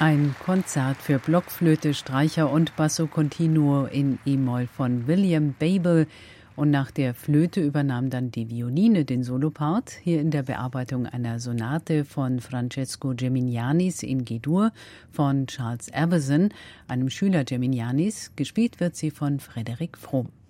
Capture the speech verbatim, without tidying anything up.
Ein Konzert für Blockflöte, Streicher und Basso Continuo in E-Moll von William Babel. Und nach der Flöte übernahm dann die Violine den Solopart, hier in der Bearbeitung einer Sonate von Francesco Geminianis in G-Dur von Charles Everson, einem Schüler Geminianis. Gespielt wird sie von Frederik Fromm.